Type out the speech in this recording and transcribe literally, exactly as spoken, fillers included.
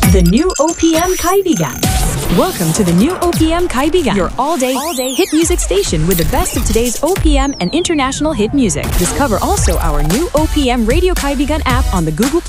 The new O P M Kaibigan. Welcome to the new O P M Kaibigan, your all-day, all-day hit music station with the best of today's O P M and international hit music. Discover also our new O P M Radio Kaibigan app on the Google Play